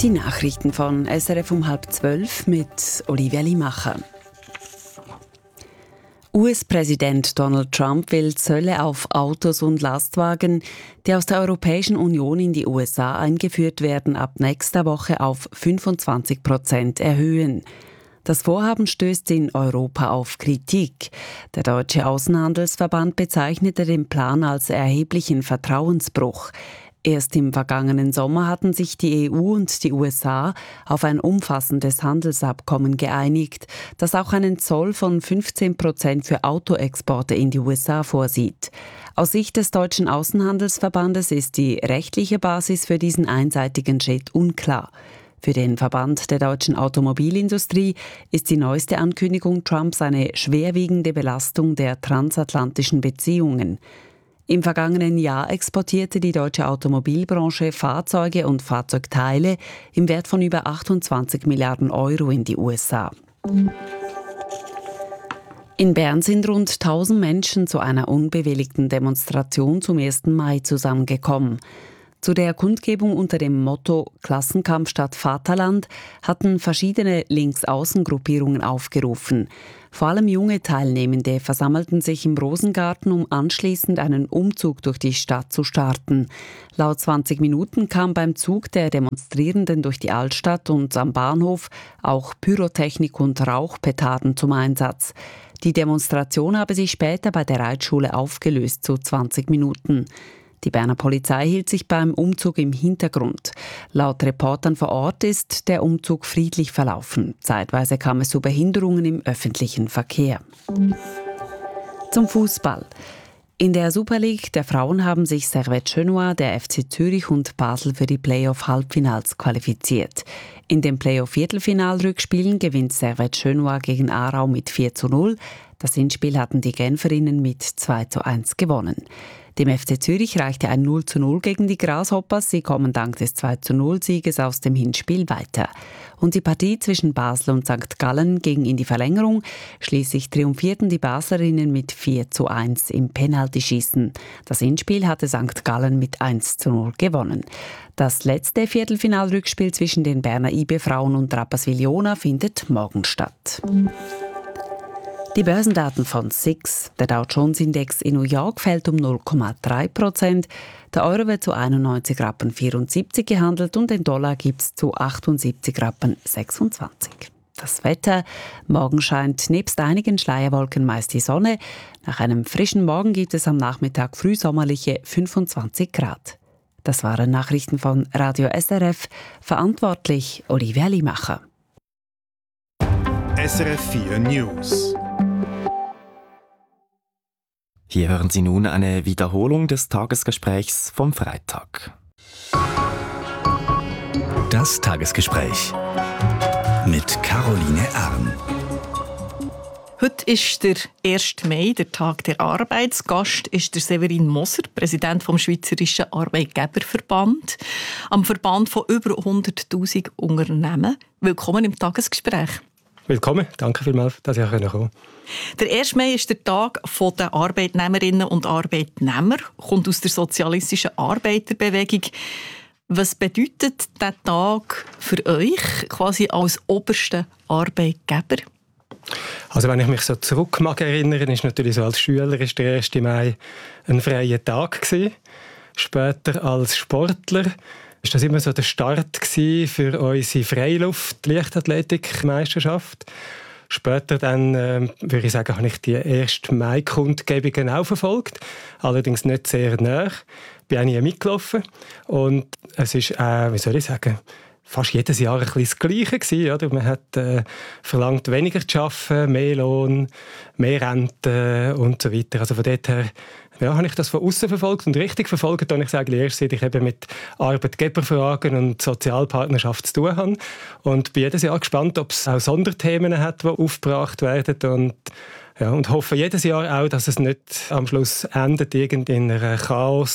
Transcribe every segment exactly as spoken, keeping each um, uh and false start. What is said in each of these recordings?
Die Nachrichten von S R F um halb zwölf mit Olivia Limacher. U S-Präsident Donald Trump will Zölle auf Autos und Lastwagen, die aus der Europäischen Union in die U S A eingeführt werden, ab nächster Woche auf fünfundzwanzig Prozent erhöhen. Das Vorhaben stößt in Europa auf Kritik. Der Deutsche Außenhandelsverband bezeichnete den Plan als erheblichen Vertrauensbruch. Erst im vergangenen Sommer hatten sich die E U und die U S A auf ein umfassendes Handelsabkommen geeinigt, das auch einen Zoll von fünfzehn Prozent für Autoexporte in die U S A vorsieht. Aus Sicht des Deutschen Außenhandelsverbandes ist die rechtliche Basis für diesen einseitigen Schritt unklar. Für den Verband der deutschen Automobilindustrie ist die neueste Ankündigung Trumps eine schwerwiegende Belastung der transatlantischen Beziehungen. Im vergangenen Jahr exportierte die deutsche Automobilbranche Fahrzeuge und Fahrzeugteile im Wert von über achtundzwanzig Milliarden Euro in die U S A. In Bern sind rund tausend Menschen zu einer unbewilligten Demonstration zum ersten Mai zusammengekommen. Zu der Kundgebung unter dem Motto «Klassenkampf statt Vaterland» hatten verschiedene Linksaußengruppierungen aufgerufen. Vor allem junge Teilnehmende versammelten sich im Rosengarten, um anschließend einen Umzug durch die Stadt zu starten. Laut zwanzig Minuten kam beim Zug der Demonstrierenden durch die Altstadt und am Bahnhof auch Pyrotechnik und Rauchpetarden zum Einsatz. Die Demonstration habe sich später bei der Reitschule aufgelöst zu zwanzig Minuten. Die Berner Polizei hielt sich beim Umzug im Hintergrund. Laut Reportern vor Ort ist der Umzug friedlich verlaufen. Zeitweise kam es zu Behinderungen im öffentlichen Verkehr. Zum Fußball. In der Super League der Frauen haben sich Servette Genua, der F C Zürich und Basel für die Playoff-Halbfinals qualifiziert. In den Playoff-Viertelfinalrückspielen gewinnt Servette Genua gegen Aarau mit vier zu null. Das Hinspiel hatten die Genferinnen mit zwei zu eins gewonnen. Dem F C Zürich reichte ein null zu null gegen die Grasshoppers. Sie kommen dank des zwei zu null Sieges aus dem Hinspiel weiter. Und die Partie zwischen Basel und Sankt Gallen ging in die Verlängerung. Schließlich triumphierten die Baslerinnen mit vier zu eins im Penaltyschießen. Das Hinspiel hatte Sankt Gallen mit eins zu null gewonnen. Das letzte Viertelfinalrückspiel zwischen den Berner I B-Frauen und Rapperswil-Jona findet morgen statt. Die Börsendaten von S I X. Der Dow Jones Index in New York fällt um null Komma drei Prozent. Der Euro wird zu einundneunzig Rappen vierundsiebzig gehandelt und den Dollar gibt es zu achtundsiebzig Rappen sechsundzwanzig. Das Wetter. Morgen scheint nebst einigen Schleierwolken meist die Sonne. Nach einem frischen Morgen gibt es am Nachmittag frühsommerliche fünfundzwanzig Grad. Das waren Nachrichten von Radio S R F. Verantwortlich Olivia Limacher. S R F vier News. Hier hören Sie nun eine Wiederholung des Tagesgesprächs vom Freitag. Das Tagesgespräch mit Caroline Erm. Heute ist der erste Mai, der Tag der Arbeit. Gast ist der Severin Moser, Präsident vom Schweizerischen Arbeitgeberverband, am Verband von über hunderttausend Unternehmen. Willkommen im Tagesgespräch. Willkommen, danke vielmals, dass ich kommen konnte. Der erste Mai ist der Tag der Arbeitnehmerinnen und Arbeitnehmer, kommt aus der sozialistischen Arbeiterbewegung. Was bedeutet dieser Tag für euch quasi als obersten Arbeitgeber? Also wenn ich mich so zurück mag erinnern, ist natürlich so als Schüler ist der erste Mai ein freier Tag gewesen. Später als Sportler ist das immer so der Start für unsere Freiluft-Leichtathletik-Meisterschaft. Später dann, äh, würde ich sagen, habe ich die ersten Mai-Kundgebungen auch verfolgt. Allerdings nicht sehr nah. Ich bin auch nie mitgelaufen. Und es ist, äh, wie soll ich sagen, fast jedes Jahr ein bisschen das Gleiche gewesen, oder? Man hat äh, verlangt, weniger zu arbeiten, mehr Lohn, mehr Rente und so weiter. Also von dort her ja, habe ich das von außen verfolgt und richtig verfolgt habe ich es eigentlich erst, seit ich eben mit Arbeitgeberfragen und Sozialpartnerschaft zu tun habe. Und bin jedes Jahr gespannt, ob es auch Sonderthemen hat, die aufgebracht werden. Und, ja, und hoffe jedes Jahr auch, dass es nicht am Schluss endet in einer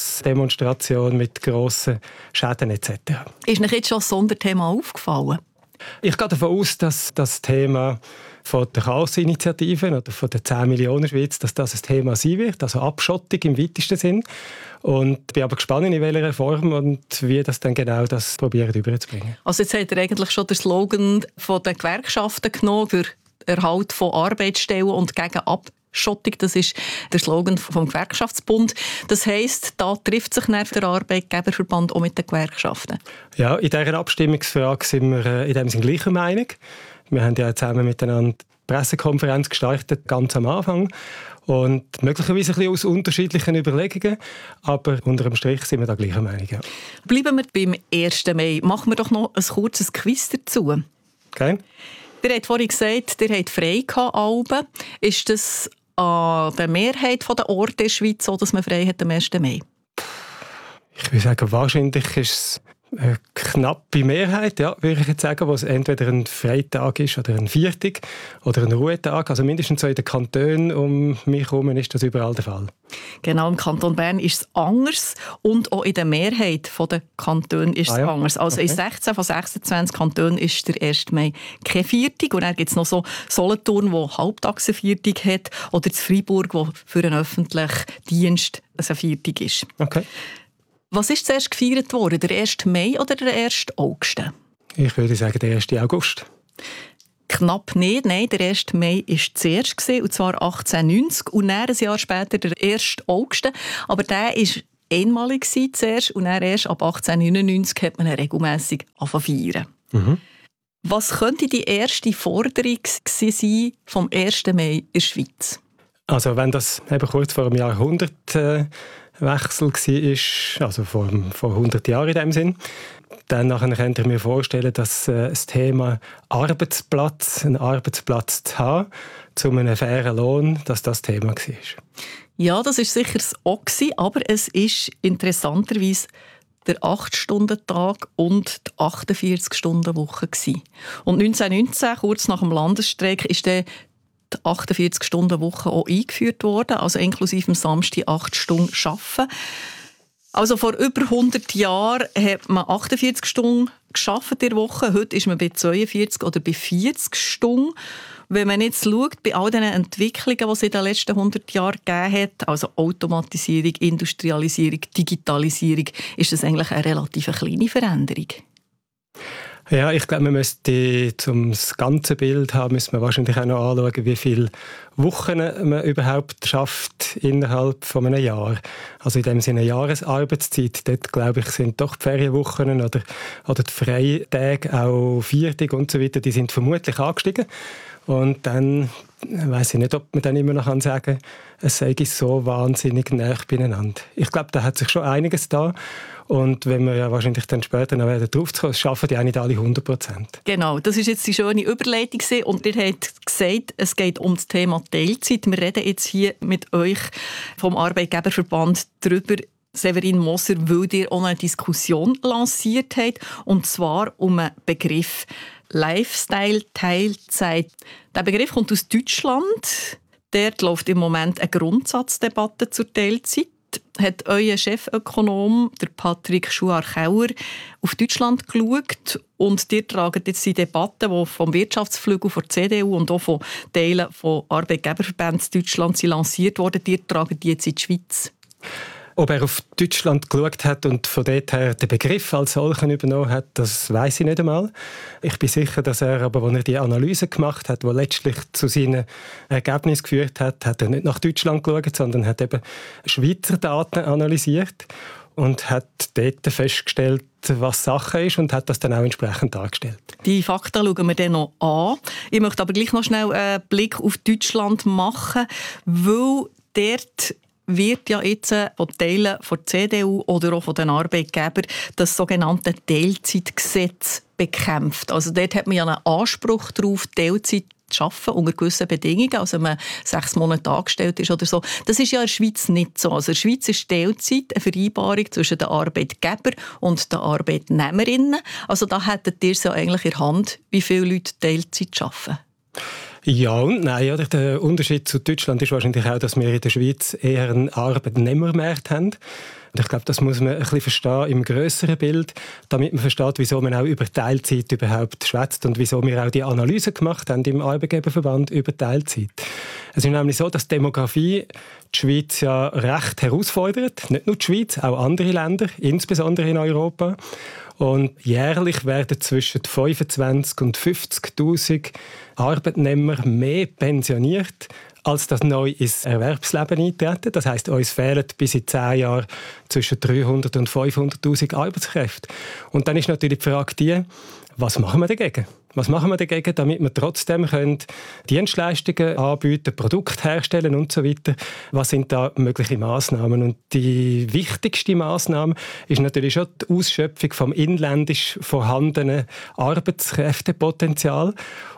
Chaos-Demonstration mit grossen Schäden et cetera. Ist euch jetzt schon ein Sonderthema aufgefallen? Ich gehe davon aus, dass das Thema von der Chaos-Initiative oder von der zehn Millionen Schweiz, dass das ein Thema sein wird, also Abschottung im weitesten Sinn. Und bin aber gespannt, in welcher Form und wie das dann genau das probieren überzubringen. Also jetzt hat er eigentlich schon den Slogan von den Gewerkschaften genommen für Erhalt von Arbeitsstellen und gegen Abschottung. Das ist der Slogan vom Gewerkschaftsbund. Das heisst, da trifft sich der Arbeitgeberverband auch mit den Gewerkschaften. Ja, in dieser Abstimmungsfrage sind wir in dem Sinne gleicher Meinung. Wir haben ja zusammen miteinander die Pressekonferenz gestartet, ganz am Anfang. Und möglicherweise ein bisschen aus unterschiedlichen Überlegungen, aber unter dem Strich sind wir da gleicher Meinung. Ja. Bleiben wir beim ersten Mai. Machen wir doch noch ein kurzes Quiz dazu. Okay. Ihr habt vorhin gesagt, ihr habt frei gehabt, Alben. Ist das an der Mehrheit der Orte in der Schweiz so, dass man frei hat am ersten Mai? Ich würde sagen, wahrscheinlich ist es eine knappe Mehrheit, ja, würde ich jetzt sagen, wo es entweder ein Freitag ist oder ein Viertag oder ein Ruhetag. Also mindestens so in den Kantonen um mich herum ist das überall der Fall. Genau, im Kanton Bern ist es anders und auch in der Mehrheit der Kantone ist es ah, ja. anders. Also okay. In sechzehn von sechsundzwanzig Kantonen ist der erste Mai kein Viertag. Und dann gibt es noch so Solothurn, das halbtags ein Viertag hat, oder das Freiburg, das für einen öffentlichen Dienst ein Viertag ist. Okay. Was ist zuerst gefeiert worden, der erste Mai oder der erste August? Ich würde sagen, der erste August. Knapp nicht, nein, der erste Mai war zuerst, und zwar achtzehnhundertneunzig und dann ein Jahr später der erste August. Aber der war einmalig zuerst und dann erst ab achtzehnhundertneunundneunzig hat man ihn regelmässig feiern. Mhm. Was könnte die erste Forderung sein vom ersten Mai in der Schweiz? Also wenn das eben kurz vor dem Jahrhundertwechsel war, also vor, vor hundert Jahren in dem Sinn, dann nachher könnt ihr mir vorstellen, dass äh, das Thema Arbeitsplatz, einen Arbeitsplatz zu haben, zu einem fairen Lohn, dass das Thema war. Ja, das war sicher auch, aber es ist interessanterweise der acht-Stunden-Tag und die achtundvierzig-Stunden-Woche. Und neunzehnhundertneunzehn, kurz nach dem Landesstreik, ist dann die achtundvierzig-Stunden-Woche auch eingeführt worden, also inklusive am Samstag acht Stunden arbeiten. Also vor über hundert Jahren hat man achtundvierzig Stunden gearbeitet in der Woche. Heute ist man bei zweiundvierzig oder bei vierzig Stunden. Wenn man jetzt schaut, bei all den Entwicklungen, die es in den letzten hundert Jahren gegeben hat, also Automatisierung, Industrialisierung, Digitalisierung, ist das eigentlich eine relativ kleine Veränderung. Ja, ich glaube, man müsste, um das ganze Bild zu haben, müssen wir wahrscheinlich auch noch anschauen, wie viele Wochen man überhaupt schafft innerhalb von einem Jahr. Also in dem Sinne Jahresarbeitszeit. Dort, glaube ich, sind doch die Ferienwochen oder, oder die Freitage, auch Viertag und so weiter, die sind vermutlich angestiegen. Und dann weiss ich nicht, ob man dann immer noch sagen kann, es sei so wahnsinnig nah beieinander. Ich glaube, da hat sich schon einiges da. Und wenn wir ja wahrscheinlich dann später noch darauf zu kommen, schaffen die auch nicht alle hundert Prozent. Genau, das ist jetzt die schöne Überleitung. Und ihr habt gesagt, es geht um das Thema Teilzeit. Wir reden jetzt hier mit euch vom Arbeitgeberverband darüber, Severin Moser, weil ihr auch eine Diskussion lanciert habt, und zwar um einen Begriff Lifestyle-Teilzeit. Der Begriff kommt aus Deutschland. Dort läuft im Moment eine Grundsatzdebatte zur Teilzeit. Hat euer Chefökonom, der Patrick Schuar-Kauer, auf Deutschland geschaut und ihr tragt jetzt die Debatte, die vom Wirtschaftsflügel von der C D U und auch von Teilen von Arbeitgeberverbänden in Deutschland lanciert worden, ihr tragt die jetzt in die Schweiz. Ob er auf Deutschland geschaut hat und von dort her den Begriff als solchen übernommen hat, das weiss ich nicht einmal. Ich bin sicher, dass er aber, als er die Analyse gemacht hat, die letztlich zu seinen Ergebnissen geführt hat, hat er nicht nach Deutschland geschaut, sondern hat eben Schweizer Daten analysiert und hat dort festgestellt, was Sache ist, und hat das dann auch entsprechend dargestellt. Die Fakten schauen wir dann noch an. Ich möchte aber gleich noch schnell einen Blick auf Deutschland machen, weil dort wird ja jetzt von Teilen der C D U oder auch von den Arbeitgebern das sogenannte Teilzeitgesetz bekämpft. Also dort hat man ja einen Anspruch darauf, Teilzeit zu arbeiten unter gewissen Bedingungen, also wenn man sechs Monate angestellt ist oder so. Das ist ja in der Schweiz nicht so. Also in der Schweiz ist Teilzeit eine Vereinbarung zwischen den Arbeitgebern und den Arbeitnehmerinnen. Also da hättet ihr es ja eigentlich in der Hand, wie viele Leute Teilzeit arbeiten. Ja und nein. Oder? Der Unterschied zu Deutschland ist wahrscheinlich auch, dass wir in der Schweiz eher einen Arbeitnehmermarkt haben. Ich glaube, das muss man ein bisschen verstehen im grösseren Bild, damit man versteht, wieso man auch über Teilzeit überhaupt schwätzt und wieso wir auch die Analyse gemacht haben im Arbeitgeberverband über Teilzeit. Es ist nämlich so, dass Demografie die Schweiz ja recht herausfordert. Nicht nur die Schweiz, auch andere Länder, insbesondere in Europa. Und jährlich werden zwischen fünfundzwanzigtausend und fünfzigtausend Arbeitnehmer mehr pensioniert, als das neu ins Erwerbsleben eintreten. Das heisst, uns fehlen bis in zehn Jahren zwischen dreihunderttausend und fünfhunderttausend Arbeitskräfte. Und dann ist natürlich die Frage die, was machen wir dagegen? Was machen wir dagegen, damit wir trotzdem können Dienstleistungen anbieten, Produkte herstellen und so weiter? Was sind da mögliche Massnahmen? Und die wichtigste Massnahme ist natürlich schon die Ausschöpfung vom inländisch vorhandenen Arbeitskräftepotenzial.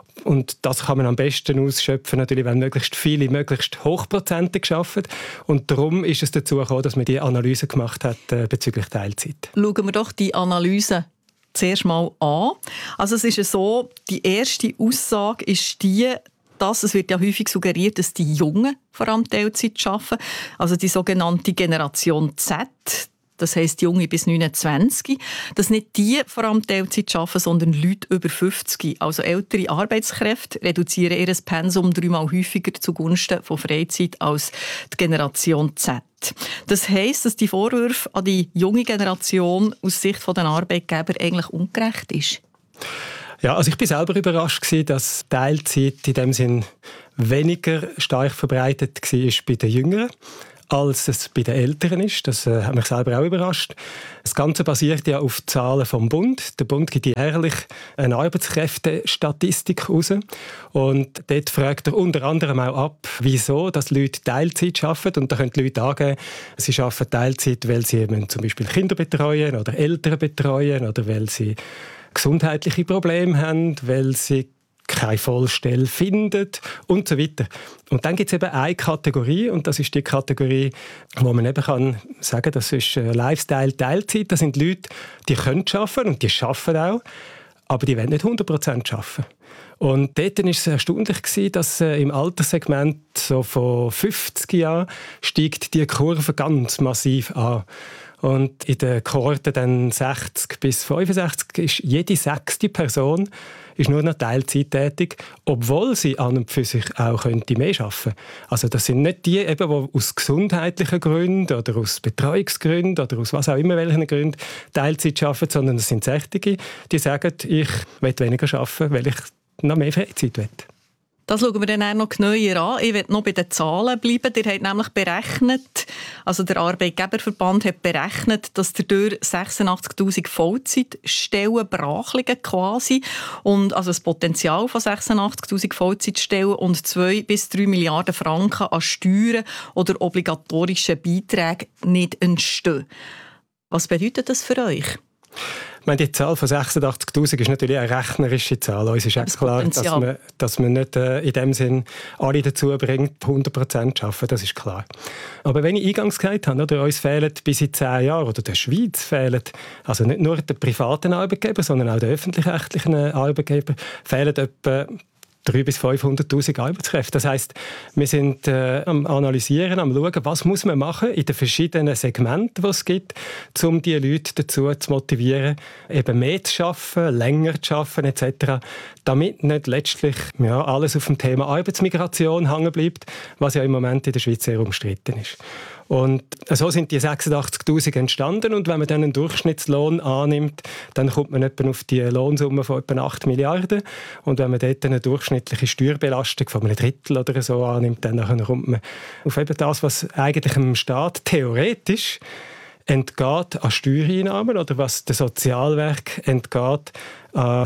Und das kann man am besten ausschöpfen, natürlich, wenn möglichst viele, möglichst hochprozentig arbeiten. Und darum ist es dazu gekommen, dass man die Analyse gemacht hat äh, bezüglich Teilzeit. Schauen wir doch die Analyse zuerst mal an. Also es ist so, die erste Aussage ist die, dass es wird ja häufig suggeriert, dass die Jungen vor allem Teilzeit arbeiten, also die sogenannte Generation Z. Das heisst, Junge bis neunundzwanzig, dass nicht die vor allem Teilzeit arbeiten, sondern Leute über fünfzig. Also ältere Arbeitskräfte reduzieren ihr Pensum dreimal häufiger zugunsten von Freizeit als die Generation Z. Das heisst, dass die Vorwürfe an die junge Generation aus Sicht der Arbeitgeber eigentlich ungerecht ist. Ja, also ich bin selber überrascht gewesen, dass Teilzeit in dem Sinn weniger stark verbreitet war bei den Jüngeren, als es bei den Älteren ist. Das äh, hat mich selber auch überrascht. Das Ganze basiert ja auf Zahlen vom Bund. Der Bund gibt jährlich eine Arbeitskräftestatistik raus. Und dort fragt er unter anderem auch ab, wieso dass Leute Teilzeit arbeiten. Und da können die Leute angeben, sie arbeiten Teilzeit, weil sie zum Beispiel Kinder betreuen oder Eltern betreuen oder weil sie gesundheitliche Probleme haben, weil sie keine Vollstelle findet und so weiter. Und dann gibt es eben eine Kategorie, und das ist die Kategorie, wo man eben kann sagen, das ist Lifestyle Teilzeit. Das sind Leute, die können arbeiten und die arbeiten auch, aber die wollen nicht hundert Prozent arbeiten. Und dort war es erstaunlich, dass äh, im Alterssegment so von fünfzig Jahren steigt die Kurve ganz massiv an. Und in den Kohorten dann sechzig bis fünfundsechzig ist jede sechste Person ist nur noch Teilzeit tätig, obwohl sie an und für sich auch könnte mehr arbeiten könnte. Also das sind nicht die, eben, die aus gesundheitlichen Gründen oder aus Betreuungsgründen oder aus was auch immer welchen Gründen Teilzeit arbeiten, sondern das sind Sächtige, die sagen, ich will weniger arbeiten, weil ich noch mehr Freizeit will. Das schauen wir dann auch noch genauer an. Ich will noch bei den Zahlen bleiben. Ihr habt nämlich berechnet, also der Arbeitgeberverband hat berechnet, dass dadurch sechsundachtzigtausend Vollzeitstellen brach liegen quasi. Und also das Potenzial von sechsundachtzigtausend Vollzeitstellen und zwei bis drei Milliarden Franken an Steuern oder obligatorischen Beiträgen nicht entstehen. Was bedeutet das für euch? Ich meine, die Zahl von sechsundachtzigtausend ist natürlich eine rechnerische Zahl. Uns ist auch klar, dass man, dass man nicht äh, in dem Sinn alle dazu bringt, hundert Prozent zu arbeiten. Das ist klar. Aber wenn ich eingangs gesagt habe, oder, uns fehlen bis in zehn Jahren, oder der Schweiz fehlen, also nicht nur den privaten Arbeitgeber, sondern auch den öffentlich-rechtlichen Arbeitgeber, fehlen etwa dreihunderttausend bis fünfhunderttausend Arbeitskräfte. Das heisst, wir sind äh, am Analysieren, am Schauen, was muss man machen in den verschiedenen Segmenten, die es gibt, um die Leute dazu zu motivieren, eben mehr zu arbeiten, länger zu arbeiten et cetera, damit nicht letztlich ja, alles auf dem Thema Arbeitsmigration hängen bleibt, was ja im Moment in der Schweiz sehr umstritten ist. Und so sind die sechsundachtzigtausend entstanden, und wenn man dann einen Durchschnittslohn annimmt, dann kommt man etwa auf die Lohnsumme von etwa acht Milliarden. Und wenn man dort eine durchschnittliche Steuerbelastung von einem Drittel oder so annimmt, dann kommt man auf eben das, was eigentlich dem Staat theoretisch entgeht an Steuereinnahmen oder was der Sozialwerk entgeht an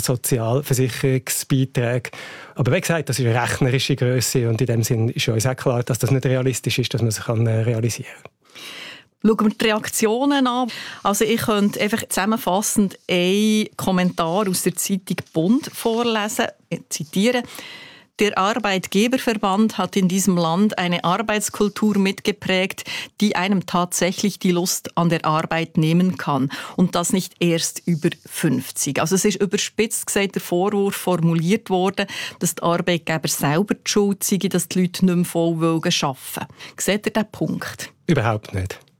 Sozialversicherungsbeiträgen. Aber wie gesagt, das ist eine rechnerische Grösse, und in dem Sinn ist uns auch klar, dass das nicht realistisch ist, dass man es realisieren kann. Schauen wir die Reaktionen an. Also ich könnte einfach zusammenfassend einen Kommentar aus der Zeitung «Bund» vorlesen. Ich zitiere: Der Arbeitgeberverband hat in diesem Land eine Arbeitskultur mitgeprägt, die einem tatsächlich die Lust an der Arbeit nehmen kann. Und das nicht erst über fünfzig. Also es ist überspitzt gesagt der Vorwurf formuliert worden, dass die Arbeitgeber selber die Schuld seien, dass die Leute nicht mehr voll arbeiten wollen. Seht ihr diesen Punkt? Überhaupt nicht.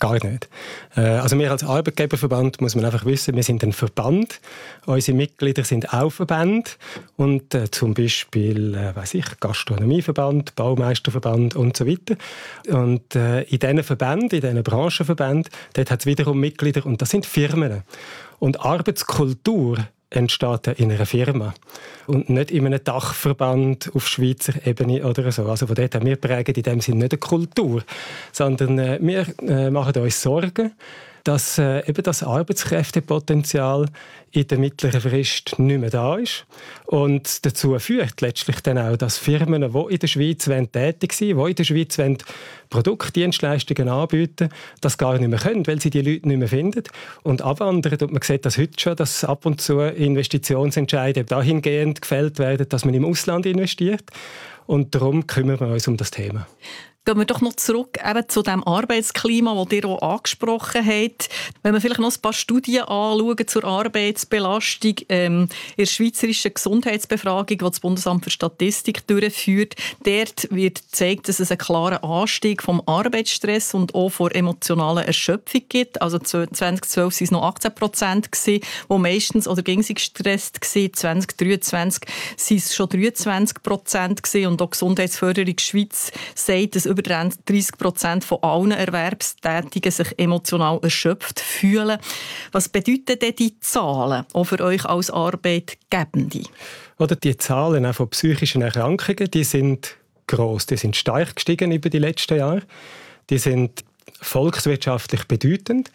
Gar nicht. Also wir als Arbeitgeberverband, muss man einfach wissen, wir sind ein Verband. Unsere Mitglieder sind auch Verbände. Und äh, zum Beispiel, äh, weiss ich, Gastronomieverband, Baumeisterverband und so weiter. Und äh, in diesen Verbänden, in diesen Branchenverbänden, dort hat es wiederum Mitglieder und das sind Firmen. Und Arbeitskultur entsteht in einer Firma und nicht in einem Dachverband auf Schweizer Ebene oder so. Also von dort her, wir prägen in dem Sinne nicht eine Kultur, sondern äh, wir äh, machen uns Sorgen, dass äh, eben das Arbeitskräftepotenzial in der mittleren Frist nicht mehr da ist und dazu führt letztlich dann auch, dass Firmen, die in der Schweiz tätig sind, die in der Schweiz Produktdienstleistungen anbieten, das gar nicht mehr können, weil sie die Leute nicht mehr finden und abwandern. Und man sieht das heute schon, dass ab und zu Investitionsentscheide dahingehend gefällt werden, dass man im Ausland investiert. Und darum kümmern wir uns um das Thema. Gehen wir doch noch zurück eben zu dem Arbeitsklima, das ihr auch angesprochen habt. Wenn wir vielleicht noch ein paar Studien anschauen zur Arbeitsbelastung, ähm, in der schweizerischen Gesundheitsbefragung, die das Bundesamt für Statistik durchführt, dort wird gezeigt, dass es einen klaren Anstieg vom Arbeitsstress und auch von emotionaler Erschöpfung gibt. Also zwanzig zwölf waren es noch achtzehn Prozent, die meistens oder gegen sie gestresst waren. zwanzig dreiundzwanzig waren es schon dreiundzwanzig Prozent und auch Gesundheitsförderung Schweiz sagt, dass über dreißig Prozent von allen Erwerbstätigen sich emotional erschöpft fühlen. Was bedeuten denn die Zahlen auch für euch als Arbeitgebende? Oder die Zahlen auch von psychischen Erkrankungen, die sind gross, die sind stark gestiegen über die letzten Jahre. Die sind volkswirtschaftlich bedeutend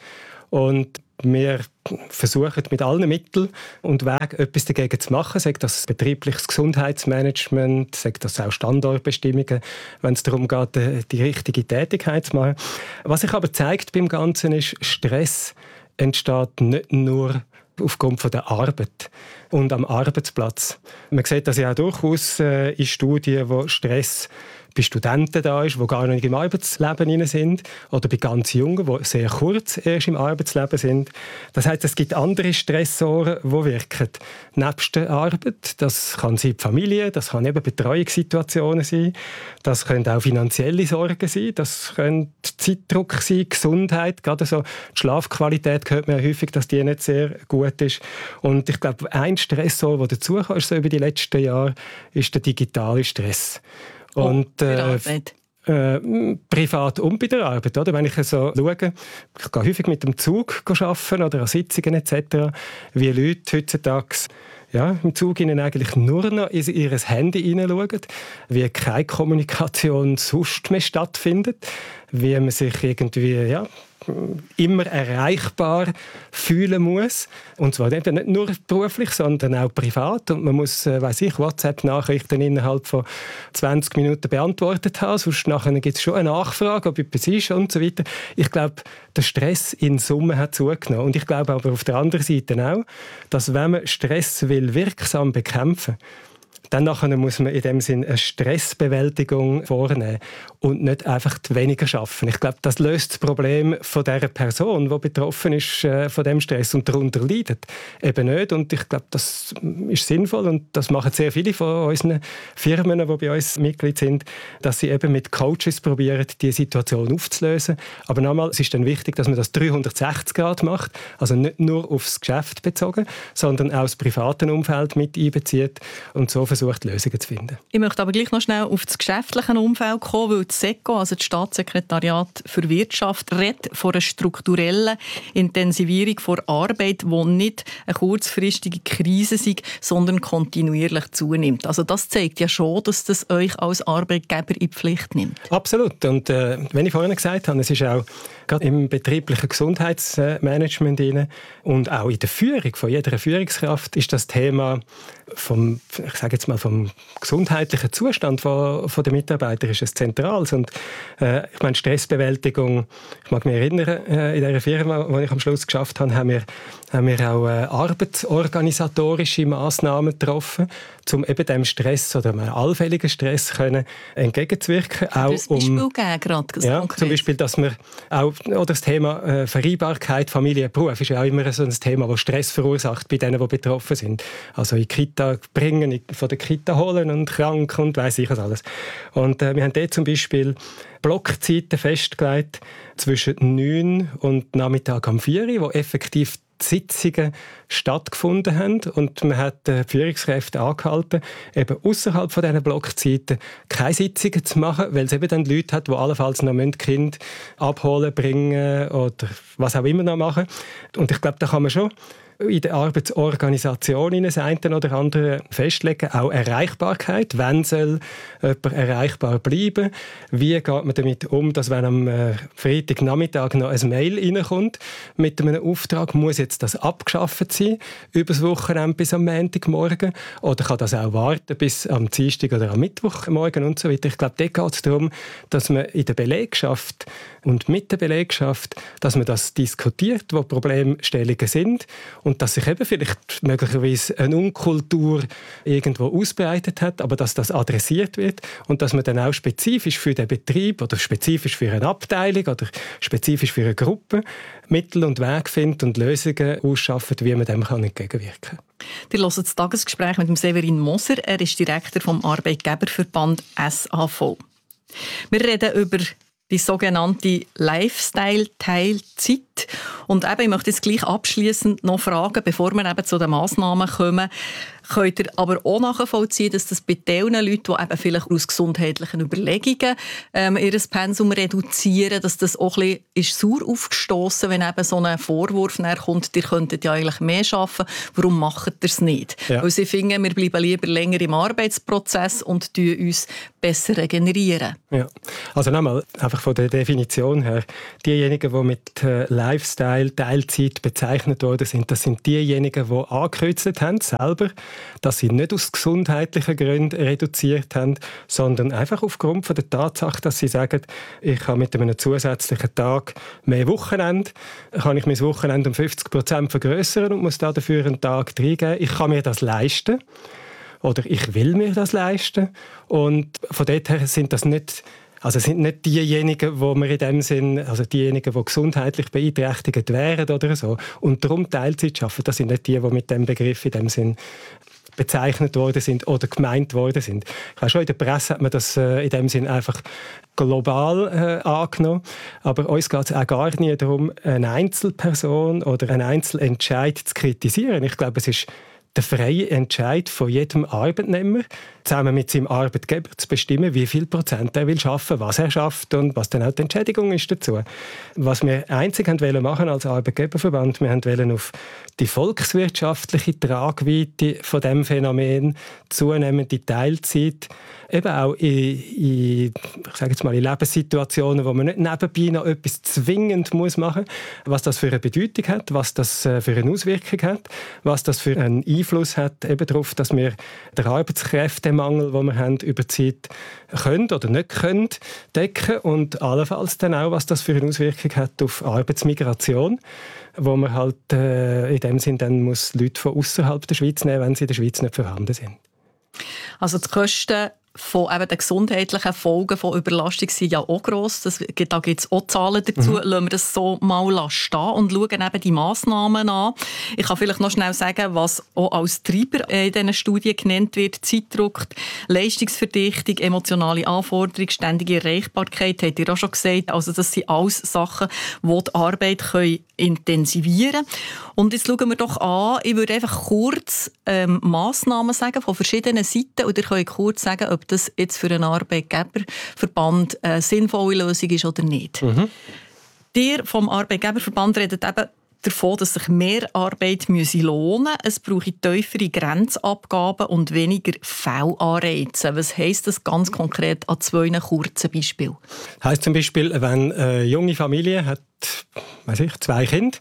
und wir versuchen mit allen Mitteln und Wegen etwas dagegen zu machen, sei das betriebliches Gesundheitsmanagement, sei das auch Standortbestimmungen, wenn es darum geht, die richtige Tätigkeit zu machen. Was sich aber zeigt beim Ganzen ist, Stress entsteht nicht nur aufgrund von der Arbeit und am Arbeitsplatz. Man sieht das ja auch durchaus in Studien, wo Stress bei Studenten da ist, die gar nicht im Arbeitsleben sind, oder bei ganz Jungen, die sehr kurz erst im Arbeitsleben sind. Das heisst, es gibt andere Stressoren, die wirken. Nebst der Arbeit, das kann sein die Familie, das kann eben Betreuungssituationen sein, das können auch finanzielle Sorgen sein, das können Zeitdruck sein, Gesundheit, gerade so die Schlafqualität hört man ja häufig, dass die nicht sehr gut ist. Und ich glaube, ein Stressor, der dazukommt so über die letzten Jahre, ist der digitale Stress. Und, äh, äh, privat und bei der Arbeit. Oder? Wenn ich so schaue, ich gehe häufig mit dem Zug arbeiten oder an Sitzungen et cetera, wie Leute heutzutage ja, im Zug ihnen eigentlich nur noch in ihr Handy hineinschauen, wie keine Kommunikation sonst mehr stattfindet, wie man sich irgendwie ja, immer erreichbar fühlen muss. Und zwar eben nicht nur beruflich, sondern auch privat. Und man muss, äh, weiss ich, WhatsApp-Nachrichten innerhalb von zwanzig Minuten beantwortet haben. Sonst nachher gibt es schon eine Nachfrage, ob etwas ist und so weiter. Ich glaube, der Stress in Summe hat zugenommen. Und ich glaube aber auf der anderen Seite auch, dass wenn man Stress will wirksam bekämpfen will, dann nachher muss man in dem Sinn eine Stressbewältigung vornehmen und nicht einfach weniger schaffen. Ich glaube, das löst das Problem von der Person, die betroffen ist äh, von dem Stress und darunter leidet, eben nicht. Und ich glaube, das ist sinnvoll und das machen sehr viele von unseren Firmen, die bei uns Mitglied sind, dass sie eben mit Coaches probieren, die Situation aufzulösen. Aber nochmal, es ist dann wichtig, dass man das dreihundertsechzig Grad macht, also nicht nur aufs Geschäft bezogen, sondern auch das private Umfeld mit einbezieht und so versucht, Lösungen zu finden. Ich möchte aber gleich noch schnell auf das geschäftliche Umfeld kommen, weil das SECO, also das Staatssekretariat für Wirtschaft, redet von einer strukturellen Intensivierung der Arbeit, die nicht eine kurzfristige Krise ist, sondern kontinuierlich zunimmt. Also das zeigt ja schon, dass das euch als Arbeitgeber in die Pflicht nimmt. Absolut. Und äh, wenn ich vorhin gesagt habe, es ist auch gerade im betrieblichen Gesundheitsmanagement rein und auch in der Führung von jeder Führungskraft ist das Thema vom, ich sage jetzt mal, vom gesundheitlichen Zustand von, von der Mitarbeiter ist es zentral. Und äh, ich meine, Stressbewältigung, ich mag mich erinnern, äh, in der Firma, wo ich am Schluss geschafft habe, haben wir, haben wir auch äh, arbeitsorganisatorische Massnahmen getroffen, um eben dem Stress oder einem allfälligen Stress können entgegenzuwirken. Auch das Beispiel um, geben, gerade ja, zum Beispiel, dass wir auch oder das Thema äh, Vereinbarkeit, Familie, Beruf ist ja auch immer so ein Thema, das Stress verursacht bei denen, die betroffen sind. Also in die Kita bringen von der Kita holen und krank und weiss ich was alles. Und äh, wir haben dort zum Beispiel Blockzeiten festgelegt zwischen neun und Nachmittag um vier Uhr, wo effektiv die Sitzungen stattgefunden haben. Und man hat die Führungskräfte angehalten, eben außerhalb von diesen Blockzeiten keine Sitzungen zu machen, weil es eben dann Leute hat, die allenfalls noch die Kinder abholen, bringen oder was auch immer noch machen. Und ich glaube, da kann man schon in der Arbeitsorganisation das eine oder andere festlegen, auch Erreichbarkeit. Wann soll jemand erreichbar bleiben? Wie geht man damit um, dass wenn am äh, Freitagnachmittag noch ein Mail reinkommt mit einem Auftrag, muss jetzt das abgeschafft sein, übers Wochenende bis am Montagmorgen? Oder kann das auch warten bis am Dienstag oder am Mittwochmorgen und so weiter? Ich glaube, dort geht es darum, dass man in der Belegschaft und mit der Belegschaft, dass man das diskutiert, wo Problemstellungen sind, und dass sich eben vielleicht möglicherweise eine Unkultur irgendwo ausbreitet hat, aber dass das adressiert wird und dass man dann auch spezifisch für den Betrieb oder spezifisch für eine Abteilung oder spezifisch für eine Gruppe Mittel und Wege findet und Lösungen ausschafft, wie man dem entgegenwirken kann. Ihr hört das Tagesgespräch mit dem Severin Moser. Er ist Direktor vom Arbeitgeberverband S A V. Wir reden über die sogenannte Lifestyle-Teilzeit. Und eben, ich möchte jetzt gleich abschliessend noch fragen, bevor wir eben zu den Massnahmen kommen, könnt ihr aber auch nachvollziehen, dass das bei den Leuten, die eben vielleicht aus gesundheitlichen Überlegungen ähm, ihr Pensum reduzieren, dass das auch ein bisschen ist sauer aufgestossen, wenn eben so ein Vorwurf kommt, ihr könntet ja eigentlich mehr arbeiten, warum macht ihr es nicht? Ja. Weil sie finden, wir bleiben lieber länger im Arbeitsprozess und tun uns besser regenerieren. Ja. Also nochmal, einfach von der Definition her, diejenigen, die mit äh, Lifestyle, Teilzeit bezeichnet worden sind, das sind diejenigen, die angekürzt haben, selber, dass sie nicht aus gesundheitlichen Gründen reduziert haben, sondern einfach aufgrund von der Tatsache, dass sie sagen, ich habe mit einem zusätzlichen Tag mehr Wochenende, kann ich mein Wochenende um fünfzig Prozent vergrössern und muss dafür einen Tag reingeben. Ich kann mir das leisten oder ich will mir das leisten. Und von dort her sind das nicht Also es sind nicht diejenigen, wo wir in dem Sinn, also diejenigen, die gesundheitlich beeinträchtigt wären oder so. Und darum Teilzeit arbeiten, das sind nicht die, die mit dem Begriff in dem Sinn bezeichnet worden sind oder gemeint worden sind. Ich weiß schon, in der Presse hat man das äh, in dem Sinn einfach global äh, angenommen. Aber uns geht es auch gar nie darum, eine Einzelperson oder einen Einzelentscheid zu kritisieren. Ich glaube, es ist der freie Entscheid von jedem Arbeitnehmer, zusammen mit seinem Arbeitgeber zu bestimmen, wie viel Prozent er will schaffen, was er schafft und was dann auch die Entschädigung ist dazu. Was wir einzig haben machen als Arbeitgeberverband, wir wollten auf die volkswirtschaftliche Tragweite von dem Phänomen zunehmende Teilzeit, eben auch in, in, ich sage jetzt mal, in Lebenssituationen, wo man nicht nebenbei noch etwas zwingend muss machen muss, was das für eine Bedeutung hat, was das für eine Auswirkung hat, was das für einen Einfluss hat eben darauf, dass wir den Arbeitskräftemangel, den wir haben, über die Zeit können oder nicht können decken und allenfalls dann auch, was das für eine Auswirkung hat auf Arbeitsmigration, wo man halt äh, in dem Sinn dann muss Leute von außerhalb der Schweiz nehmen, wenn sie in der Schweiz nicht vorhanden sind. Also die Kosten von eben den gesundheitlichen Folgen von Überlastung sind ja auch gross. Das, da gibt es auch Zahlen dazu. Mhm. Lassen wir das so mal stehen und schauen eben die Massnahmen an. Ich kann vielleicht noch schnell sagen, was auch als Treiber in diesen Studien genannt wird. Zeitdruck, Leistungsverdichtung, emotionale Anforderungen, ständige Erreichbarkeit, habt ihr auch schon gesagt. Also das sind alles Sachen, die die Arbeit können intensivieren können. Und jetzt schauen wir doch an, ich würde einfach kurz ähm, Massnahmen sagen von verschiedenen Seiten und ihr könnt kurz sagen, ob das jetzt für einen Arbeitgeberverband eine sinnvolle Lösung ist oder nicht. Mhm. Ihr vom Arbeitgeberverband redet eben davon, dass sich mehr Arbeit lohnen müsse. Es brauche tiefere Grenzabgaben und weniger Fehlanreize. Was heisst das ganz konkret an zwei kurzen Beispielen? Das heisst zum Beispiel, wenn eine junge Familie hat, weiss ich, zwei Kinder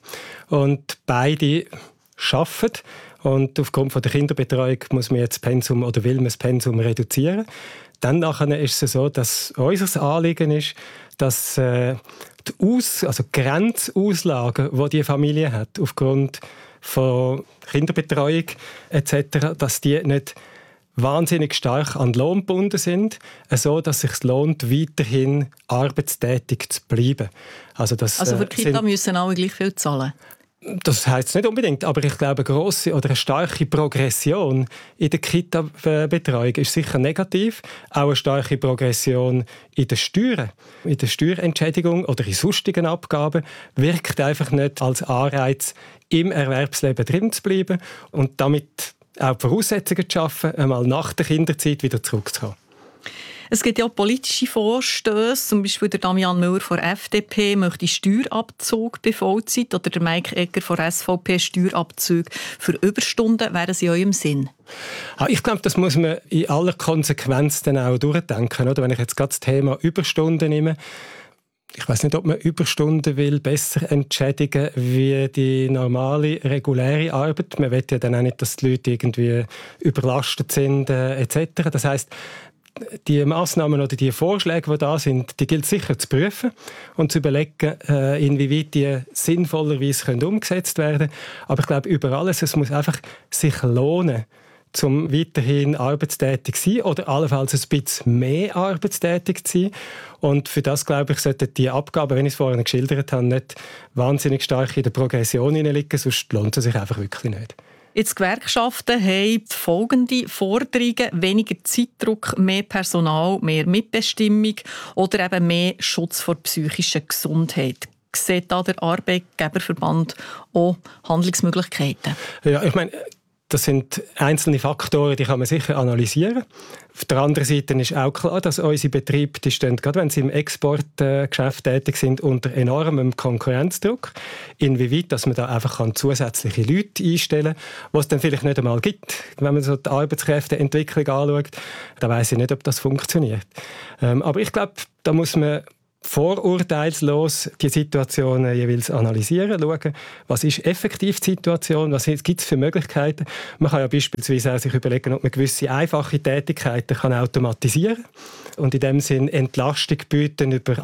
und beide arbeiten und aufgrund von der Kinderbetreuung muss man jetzt Pensum oder will man das Pensum reduzieren. Dann nachher ist es so, dass unser Anliegen ist, dass äh, die Aus, also Grenzauslagen, die die Familie hat, aufgrund von Kinderbetreuung et cetera, dass die nicht wahnsinnig stark an den Lohn gebunden sind, so dass es sich lohnt, weiterhin arbeitstätig zu bleiben. Also, das, also für die Kita müssen alle gleich viel zahlen? Das heisst es nicht unbedingt, aber ich glaube, eine grosse oder eine starke Progression in der Kita-Betreuung ist sicher negativ. Auch eine starke Progression in den Steuern, in der Steuerentschädigung oder in sonstigen Abgaben wirkt einfach nicht als Anreiz, im Erwerbsleben drin zu bleiben und damit auch die Voraussetzungen zu schaffen, einmal nach der Kinderzeit wieder zurückzukommen. Es gibt ja auch politische Vorstöße, zum Beispiel der Damian Müller von der F D P möchte Steuerabzug bei Vollzeit oder der Mike Egger von der S V P Steuerabzug für Überstunden. Wären sie in eurem Sinn? Ich glaube, das muss man in aller Konsequenz dann auch durchdenken. Oder? Wenn ich jetzt gerade das Thema Überstunden nehme, ich weiß nicht, ob man Überstunden will besser entschädigen wie die normale, reguläre Arbeit. Man will ja dann auch nicht, dass die Leute irgendwie überlastet sind äh, et cetera. Das heisst, die Massnahmen oder die Vorschläge, die da sind, die gilt sicher zu prüfen und zu überlegen, äh, inwieweit die sinnvollerweise können umgesetzt werden können. Aber ich glaube, über alles, es muss einfach sich lohnen, um weiterhin arbeitstätig zu sein oder allenfalls ein bisschen mehr arbeitstätig zu sein. Und für das, glaube ich, sollten die Abgaben, wenn ich es vorhin geschildert habe, nicht wahnsinnig stark in der Progression liegen, sonst lohnt es sich einfach wirklich nicht. Jetzt Gewerkschaften haben folgende Forderungen: weniger Zeitdruck, mehr Personal, mehr Mitbestimmung oder eben mehr Schutz vor psychischer Gesundheit. Sieht da der Arbeitgeberverband auch Handlungsmöglichkeiten? Ja, ich meine, das sind einzelne Faktoren, die kann man sicher analysieren. Auf der anderen Seite ist auch klar, dass unsere Betriebe, die stehen, gerade wenn sie im Exportgeschäft tätig sind, unter enormem Konkurrenzdruck. Inwieweit, dass man da einfach zusätzliche Leute einstellen kann, was es dann vielleicht nicht einmal gibt. Wenn man so die Arbeitskräfteentwicklung anschaut, dann weiss ich nicht, ob das funktioniert. Ähm, aber ich glaube, da muss man vorurteilslos die Situationen jeweils analysieren, schauen, was ist effektiv die Situation, was gibt es für Möglichkeiten. Man kann ja beispielsweise auch sich überlegen, ob man gewisse einfache Tätigkeiten kann automatisieren kann und in dem Sinn Entlastung bieten über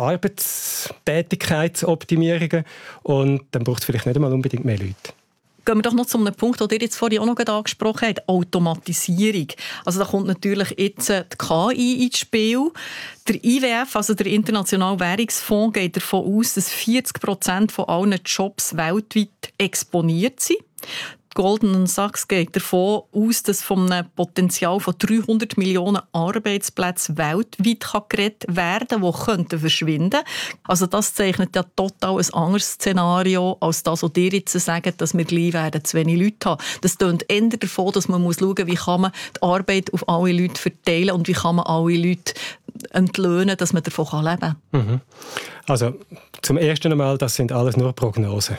Arbeitstätigkeitsoptimierungen, und dann braucht es vielleicht nicht einmal unbedingt mehr Leute. Gehen wir doch noch zu einem Punkt, den ihr jetzt vorhin auch noch angesprochen habt: Automatisierung. Also da kommt natürlich jetzt die K I ins Spiel. Der I W F, also der Internationale Währungsfonds, geht davon aus, dass vierzig Prozent von allen Jobs weltweit exponiert sind. Goldman Sachs geht davon aus, dass von einem Potenzial von dreihundert Millionen Arbeitsplätzen weltweit geredet werden kann, die könnten verschwinden. Also das zeichnet ja total ein anderes Szenario als das, was ihr jetzt sagt, dass wir gleich werden zu wenig Leute haben. Das tönt eher davon, dass man muss schauen muss, wie kann man die Arbeit auf alle Leute verteilen und wie kann man alle Leute entlöhnen, dass man davon leben kann. Mhm. Also zum ersten Mal, das sind alles nur Prognosen.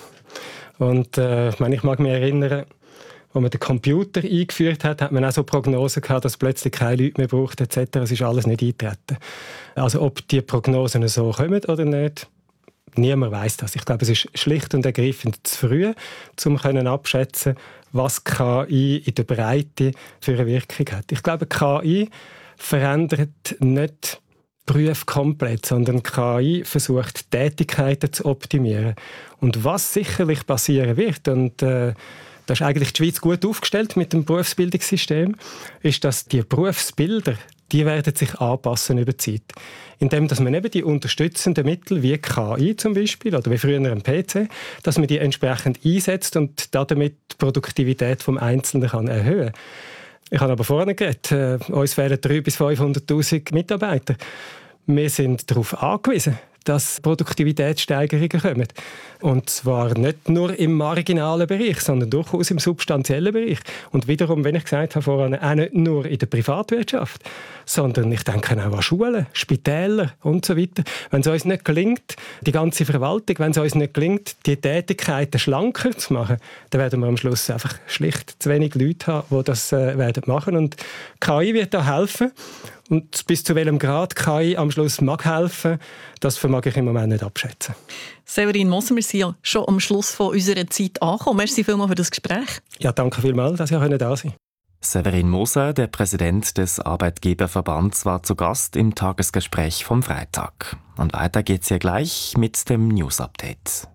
Und äh, ich, meine, ich mag mich erinnern, als man den Computer eingeführt hat, hat man auch so Prognosen gehabt, dass es plötzlich keine Leute mehr braucht et cetera. Es ist alles nicht eingetreten. Also ob die Prognosen so kommen oder nicht, niemand weiss das. Ich glaube, es ist schlicht und ergreifend zu früh, um abschätzen, was K I in der Breite für eine Wirkung hat. Ich glaube, K I verändert nicht Berufe komplett, sondern K I versucht, Tätigkeiten zu optimieren. Und was sicherlich passieren wird, und äh, da ist eigentlich die Schweiz gut aufgestellt mit dem Berufsbildungssystem, ist, dass die Berufsbilder, die werden sich anpassen über die Zeit. Indem dass man eben die unterstützenden Mittel, wie K I zum Beispiel, oder wie früher ein P C, dass man die entsprechend einsetzt und damit die Produktivität des Einzelnen kann erhöhen kann. Ich habe aber vorhin geredet, äh, uns fehlen dreihunderttausend bis fünfhunderttausend Mitarbeiter. Wir sind darauf angewiesen, dass Produktivitätssteigerungen kommen. Und zwar nicht nur im marginalen Bereich, sondern durchaus im substanziellen Bereich. Und wiederum, wenn ich gesagt habe vorhin, auch nicht nur in der Privatwirtschaft, sondern ich denke auch an Schulen, Spitäler und so weiter. Wenn es uns nicht gelingt, die ganze Verwaltung, wenn es uns nicht gelingt, die Tätigkeiten schlanker zu machen, dann werden wir am Schluss einfach schlicht zu wenig Leute haben, die das äh, werden machen. Und K I wird da helfen. Und bis zu welchem Grad K I am Schluss mag helfen, das vermag ich im Moment nicht abschätzen. Severin Moser, wir sind ja schon am Schluss von unserer Zeit angekommen. Merci vielmals für das Gespräch. Ja, danke vielmals, dass ihr da sein. Severin Moser, der Präsident des Arbeitgeberverbands, war zu Gast im Tagesgespräch vom Freitag. Und weiter geht's hier gleich mit dem News Update.